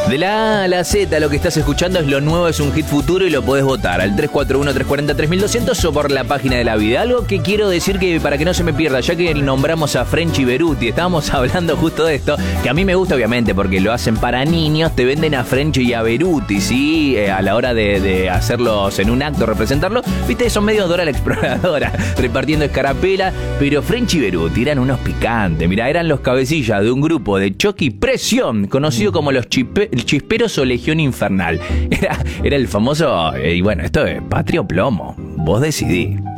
De la A a la Z, lo que estás escuchando es Lo Nuevo es un Hit Futuro y lo podés votar al 341-340-3200 o por la página de La Vida. Algo que quiero decir que para que no se me pierda, ya que nombramos a Frenchy Beruti, estábamos hablando justo de esto, que a mí me gusta obviamente porque lo hacen para niños, te venden a Frenchy y a Beruti, ¿sí? A la hora de hacerlos en un acto, representarlo, viste, son medio Dora la Exploradora, repartiendo escarapela, pero Frenchy y Beruti eran unos picantes, mirá, eran los cabecillas de un grupo de Choque y Presión, conocido como los Chisperos o Legión Infernal. Era el famoso, y bueno, esto es Patria o Plomo, vos decidí.